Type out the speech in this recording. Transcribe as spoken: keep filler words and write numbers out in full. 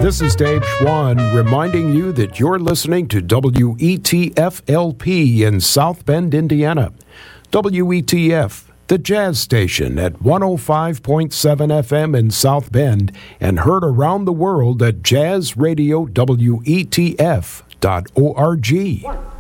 This is Dave Schwann reminding you that you're listening to W E T F L P in South Bend, Indiana. W E T F, the jazz station at one oh five point seven F M in South Bend and heard around the world at jazz radio w e t f dot org.